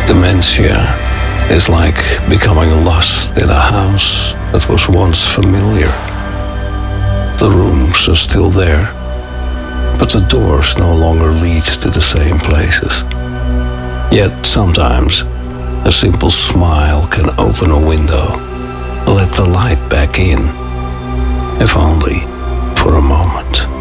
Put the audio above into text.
Dementia is like becoming lost in a house that was once familiar. The rooms are still there, but the doors no longer lead to the same places. Yet sometimes a simple smile can open a window, let the light back in, if only for a moment.